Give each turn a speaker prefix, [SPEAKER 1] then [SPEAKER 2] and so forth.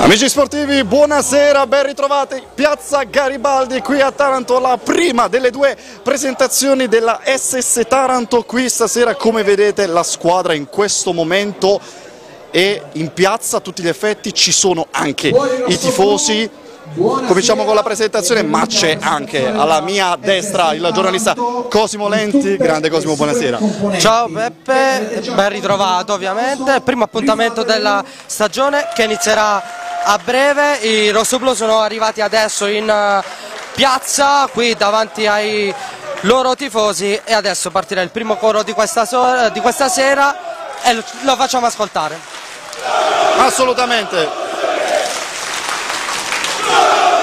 [SPEAKER 1] Amici sportivi, buonasera, ben ritrovati. Piazza Garibaldi qui a Taranto, la prima delle due presentazioni della SS Taranto. Qui stasera, come vedete, la squadra in questo momento è in piazza a tutti gli effetti, ci sono anche i tifosi. Cominciamo con la presentazione, ma c'è anche alla mia destra il giornalista Cosimo Lenti. Grande Cosimo, buonasera.
[SPEAKER 2] Ciao Peppe, ben ritrovato ovviamente, primo appuntamento della stagione che inizierà a breve. I rossoblu sono arrivati adesso in piazza qui davanti ai loro tifosi e adesso partirà il primo coro di questa sera e lo facciamo ascoltare.
[SPEAKER 1] Assolutamente.